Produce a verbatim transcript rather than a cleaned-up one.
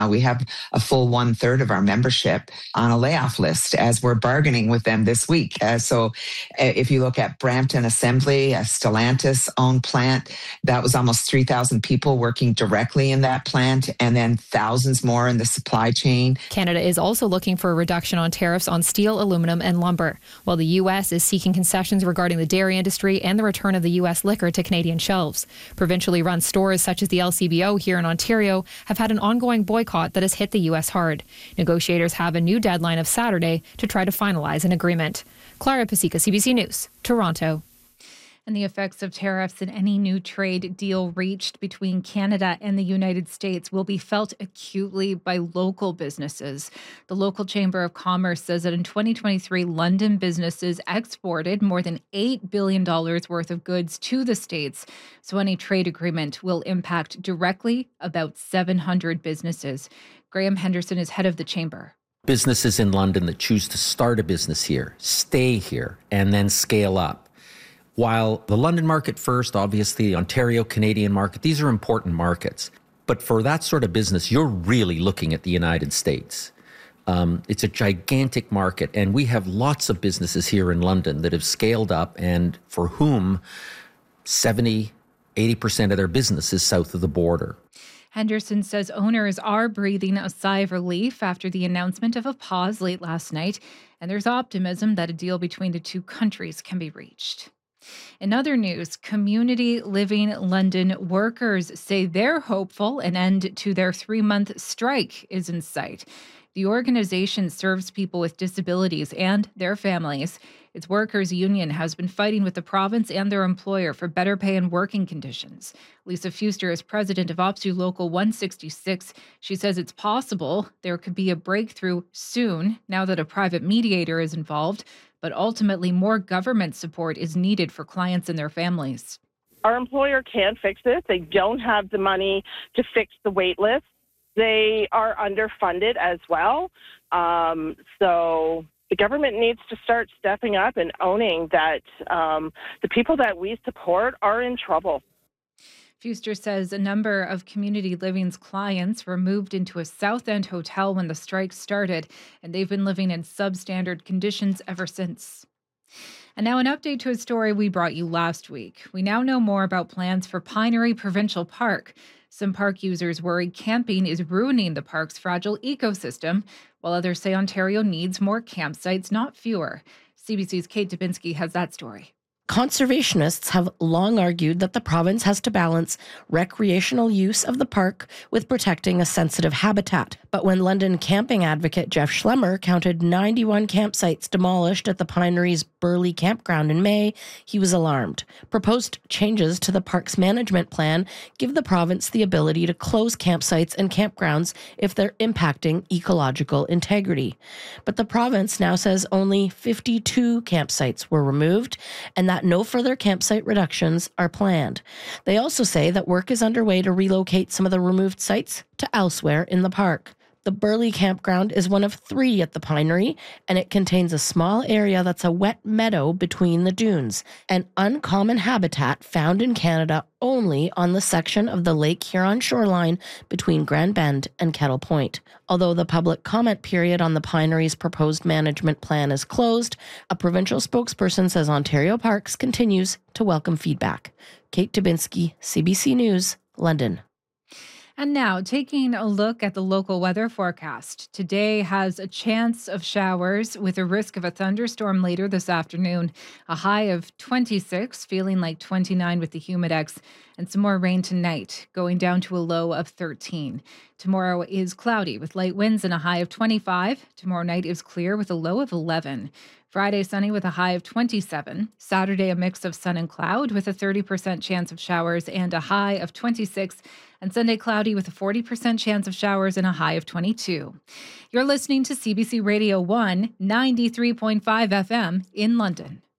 Uh, we have a full one third of our membership on a layoff list as we're bargaining with them this week. Uh, so uh, if you look at Brampton Assembly, a Stellantis owned plant, that was almost three thousand people working directly in that plant, and then thousands more in the supply chain. Canada is also looking for a reduction on tariffs on steel, aluminum, and lumber, while the U S is seeking concessions regarding the dairy industry and the return of the U S liquor to Canadian shelves. Provincially run stores such as the L C B O here in Ontario have had an ongoing boycott that has hit the U S hard. Negotiators have a new deadline of Saturday to try to finalize an agreement. Clara Pasica, C B C News, Toronto. And the effects of tariffs and any new trade deal reached between Canada and the United States will be felt acutely by local businesses. The local Chamber of Commerce says that in twenty twenty-three, London businesses exported more than eight billion dollars worth of goods to the States. So any trade agreement will impact directly about seven hundred businesses. Graham Henderson is head of the Chamber. Businesses in London that choose to start a business here, stay here, and then scale up. While the London market first, obviously the Ontario Canadian market, these are important markets. But for that sort of business, you're really looking at the United States. Um, it's a gigantic market, and we have lots of businesses here in London that have scaled up and for whom seventy, eighty percent of their business is south of the border. Henderson says owners are breathing a sigh of relief after the announcement of a pause late last night, and there's optimism that a deal between the two countries can be reached. In other news, Community Living London workers say they're hopeful an end to their three-month strike is in sight. The organization serves people with disabilities and their families. Its workers' union has been fighting with the province and their employer for better pay and working conditions. Lisa Fuster is president of OPSEU Local one sixty-six. She says it's possible there could be a breakthrough soon now that a private mediator is involved, but ultimately more government support is needed for clients and their families. Our employer can't fix it. They don't have the money to fix the wait list. They are underfunded as well. Um, so the government needs to start stepping up and owning that um, the people that we support are in trouble. Fuster says a number of Community Living's clients were moved into a South End hotel when the strike started, and they've been living in substandard conditions ever since. And now an update to a story we brought you last week. We now know more about plans for Pinery Provincial Park. Some park users worry camping is ruining the park's fragile ecosystem, while others say Ontario needs more campsites, not fewer. C B C's Kate Dubinsky has that story. Conservationists have long argued that the province has to balance recreational use of the park with protecting a sensitive habitat. But when London camping advocate Jeff Schlemmer counted ninety-one campsites demolished at the Pinery's Burley Campground in May, he was alarmed. Proposed changes to the park's management plan give the province the ability to close campsites and campgrounds if they're impacting ecological integrity. But the province now says only fifty-two campsites were removed, and that no further campsite reductions are planned. They also say that work is underway to relocate some of the removed sites to elsewhere in the park. The Burley Campground is one of three at the Pinery, and it contains a small area that's a wet meadow between the dunes, an uncommon habitat found in Canada only on the section of the Lake Huron shoreline between Grand Bend and Kettle Point. Although the public comment period on the Pinery's proposed management plan is closed, a provincial spokesperson says Ontario Parks continues to welcome feedback. Kate Dubinsky, C B C News, London. And now, taking a look at the local weather forecast. Today has a chance of showers with a risk of a thunderstorm later this afternoon. A high of twenty-six, feeling like twenty-nine with the humidex, and some more rain tonight, going down to a low of thirteen. Tomorrow is cloudy with light winds and a high of twenty-five. Tomorrow night is clear with a low of eleven. Friday, sunny with a high of twenty-seven. Saturday, a mix of sun and cloud with a thirty percent chance of showers and a high of twenty-six. And Sunday, cloudy with a forty percent chance of showers and a high of twenty-two. You're listening to C B C Radio one, ninety-three point five F M in London.